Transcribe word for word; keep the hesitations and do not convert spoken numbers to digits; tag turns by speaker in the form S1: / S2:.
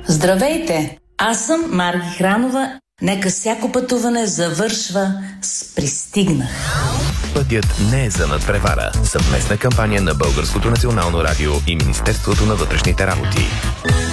S1: Здравейте! Аз съм Марги Хранова. Нека всяко пътуване завършва с пристигнах.
S2: Пътят не е за надпревара. Съвместна кампания на Българското национално радио и Министерството на вътрешните работи.